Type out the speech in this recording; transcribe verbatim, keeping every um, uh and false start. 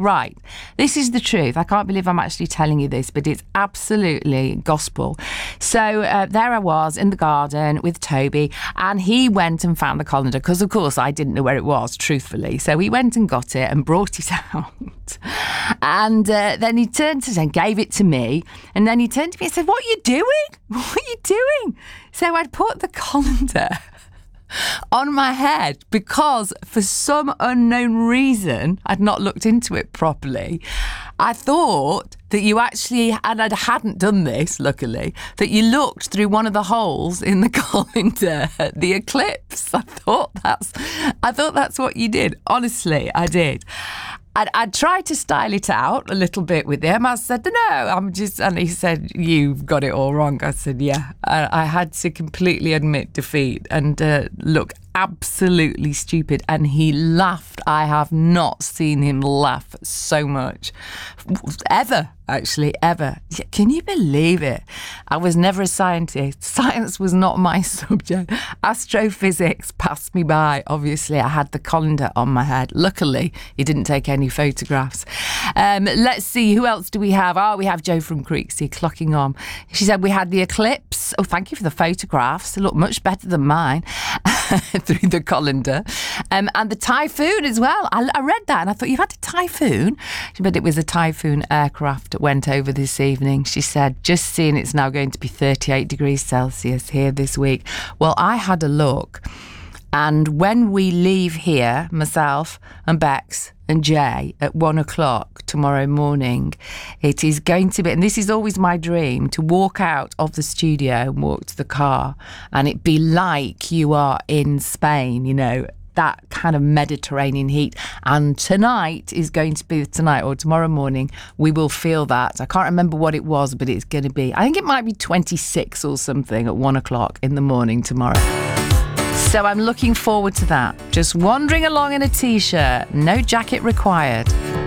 right, this is the truth. I can't believe I'm actually telling you this, but it's absolutely gospel. So uh, there I was in the garden with Toby, and he went and found the colander because, of course, I didn't know where it was, truthfully. So he went and got it and brought it out. And uh, then he turned to us and gave it to me. And then he turned to me and said, "What are you doing? What are you doing?" So I'd put the colander on my head because for some unknown reason, I'd not looked into it properly. I thought that you actually, and I hadn't done this, luckily, that you looked through one of the holes in the colander at the eclipse. I thought that's, I thought that's what you did. Honestly, I did. I'd, I'd tried to style it out a little bit with him. I said, no, I'm just, and he said, you've got it all wrong. I said, yeah. I, I had to completely admit defeat and uh, look absolutely stupid. And he laughed. I have not seen him laugh so much. Ever, actually, ever. Can you believe it? I was never a scientist. Science was not my subject. Astrophysics passed me by. Obviously, I had the colander on my head. Luckily, he didn't take any photographs. Um, let's see, who else do we have? Oh, we have Jo from Creeksea clocking on. She said we had the eclipse. Oh, thank you for the photographs. They look much better than mine through the colander. Um, and the typhoon as well. I, I read that and I thought, you've had a typhoon? But it was a typhoon aircraft that went over this evening. She said, just seeing it's now going to be thirty-eight degrees Celsius here this week. Well, I had a look. And when we leave here, myself and Bex and Jay at one o'clock tomorrow morning, it is going to be, and this is always my dream, to walk out of the studio and walk to the car and it be like you are in Spain, you know, that kind of Mediterranean heat. And tonight is going to be, tonight or tomorrow morning, we will feel that. I can't remember what it was, but it's going to be, I think it might be twenty-six or something at one o'clock in the morning tomorrow. So I'm looking forward to that. Just wandering along in a t-shirt, no jacket required.